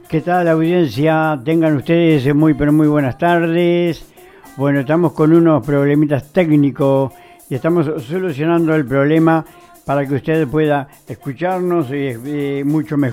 ¿Qué tal, audiencia? Tengan ustedes muy pero muy buenas tardes. Bueno, estamos con unos problemitas técnicos y estamos solucionando el problema para que usted pueda escucharnos mucho mejor.